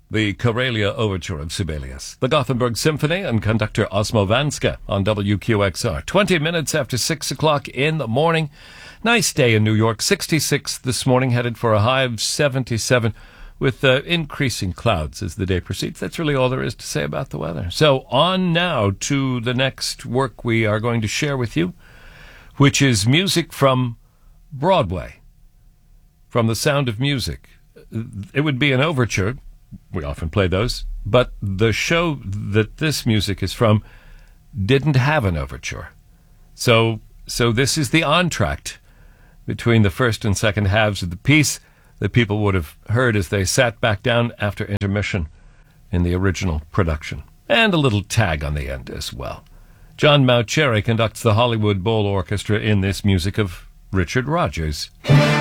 the Karelia Overture of Sibelius, the Gothenburg Symphony, and conductor Osmo Vanska on WQXR. 20 minutes after 6 o'clock in the morning. Nice day in New York. 66 this morning, headed for a high of 77 with increasing clouds as the day proceeds. That's really all there is to say about the weather. So on now to the next work we are going to share with you, which is music from Broadway, from The Sound of Music. It would be an overture. We often play those. But the show that this music is from didn't have an overture. So this is the entr'acte between the first and second halves of the piece that people would have heard as they sat back down after intermission in the original production. And a little tag on the end as well. John Mauceri conducts the Hollywood Bowl Orchestra in this music of Richard Rodgers.